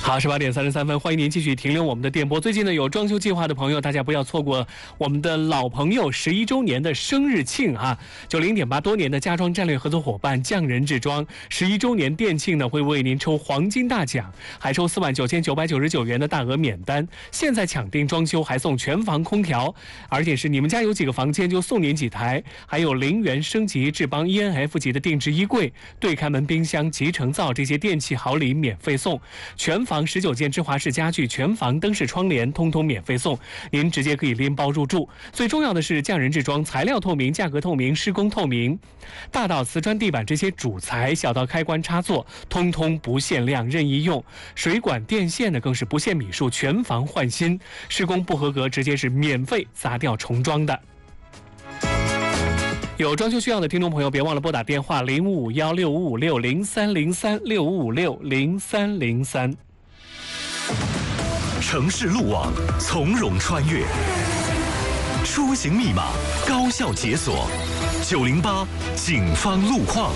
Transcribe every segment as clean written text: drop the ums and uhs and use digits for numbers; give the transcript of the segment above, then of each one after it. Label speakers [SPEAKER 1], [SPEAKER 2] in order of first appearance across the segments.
[SPEAKER 1] 好，18:33，欢迎您继续停留我们的电波。最近呢，有装修计划的朋友，大家不要错过我们的老朋友11周年的生日庆啊！90.8多年的家装战略合作伙伴匠人制装11周年店庆呢，会为您抽黄金大奖，还抽49999元的大额免单。现在抢订装修还送全房空调，而且是你们家有几个房间就送您几台，还有0元升级智邦 ENF 级的定制衣柜、对开门冰箱、集成灶这些电器好礼免费送，全房19件芝华士家具，全房灯饰窗帘通通免费送，您直接可以拎包入住。最重要的是匠人制装，材料透明，价格透明，施工透明，大到瓷砖地板这些主材，小到开关插座，通通不限量任意用。水管电线呢更是不限米数，全房换新，施工不合格直接是免费砸掉重装的。有装修需要的听众朋友，别忘了拨打电话05516556030365560303。
[SPEAKER 2] 城市路网从容穿越，出行密码高效解锁，908警方路况。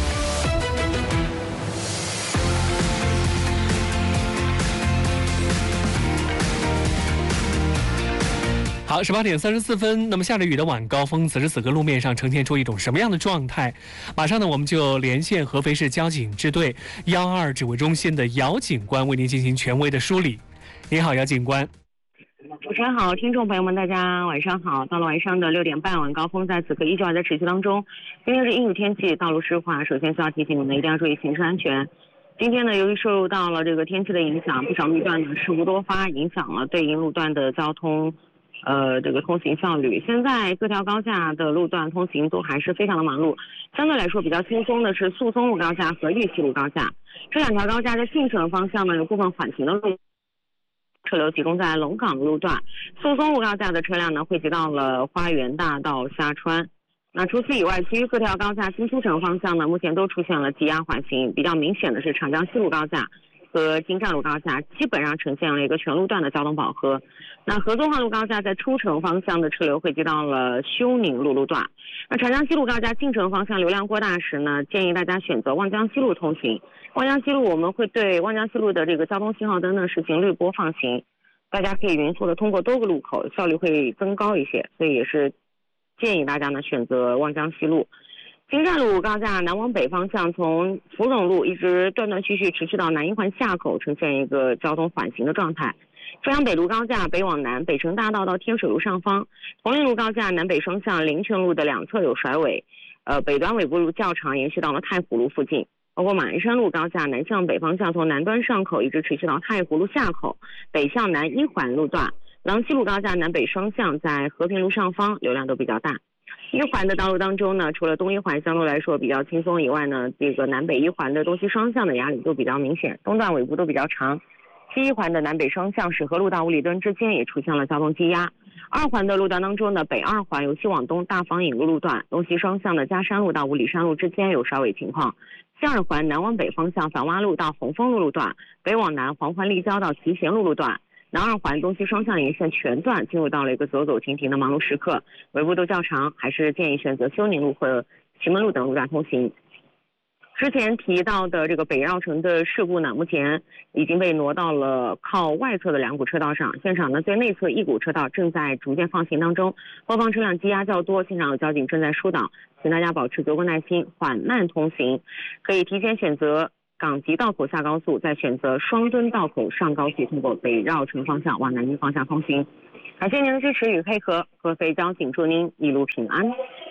[SPEAKER 1] 好，18:34，那么下着雨的晚高峰，此时此刻路面上呈现出一种什么样的状态？马上呢，我们就连线合肥市交警支队122指挥中心的姚警官，为您进行权威的梳理。你好，姚警官。
[SPEAKER 3] 主持人好，听众朋友们，大家晚上好。到了晚上的6点半，晚高峰在此刻依旧还在持续当中。今天是阴雨天气，道路湿滑，首先需要提醒你们一定要注意行车安全。今天呢，由于受到了这个天气的影响，不少路段呢事故多发，影响了对应路段的交通。这个通行效率，现在各条高架的路段通行都还是非常的忙碌。相对来说比较轻松的是宿松路高架和玉溪路高架，这两条高架的进城方向呢有部分缓行的路，车流集中在龙岗路段。宿松路高架的车辆呢汇集到了花园大道下川。那除此以外，其余各条高架进出城方向呢目前都出现了挤压缓行，比较明显的是长江西路高架和金站路高架基本上呈现了一个全路段的交通饱和。那合作化路高架在出城方向的车流汇集到了休宁路路段。那长江西路高架进城方向流量过大时呢，建议大家选择望江西路通行。望江西路我们会对望江西路的这个交通信号灯呢实行滤波放行，大家可以匀速的通过多个路口，效率会增高一些，所以也是建议大家呢选择望江西路。金站路高架南往北方向，从芙蓉路一直断断续续持续到南一环下口，呈现一个交通缓行的状态。中央北路高架北往南，北城大道到天水路上方，铜陵路高架南北双向林泉路的两侧有甩尾，北端尾部路较长，延续到了太湖路附近。包括马鞍山路高架南向北方向，从南端上口一直持续到太湖路下口，北向南一环路段。郎溪路高架南北双向在和平路上方，流量都比较大。一环的道路当中呢，除了东一环相对来说比较轻松以外呢，这个南北一环的东西双向的压力都比较明显，东段尾部都比较长。西一环的南北双向始和路到五里墩之间也出现了交通积压。二环的路段当中呢，北二环由西往东大坊引路路段，东西双向的嘉山路到五里山路之间有甩尾情况。西二环南往北方向反洼路到红枫路路段，北往南黄环立交到集贤路路段。南二环东西双向沿线全段进入到了一个走走停停的忙碌时刻，尾部都较长，还是建议选择休宁路或祁门路等路段通行。之前提到的这个北绕城的事故呢，目前已经被挪到了靠外侧的2股车道上，现场呢最内侧1股车道正在逐渐放行当中，后方车辆积压较多，现场有交警正在疏导，请大家保持足够耐心，缓慢通行，可以提前选择港吉道口下高速，再选择双墩道口上高速，通过北绕城方向往南京方向通行。感谢您的支持与配合，合肥交警祝您一路平安。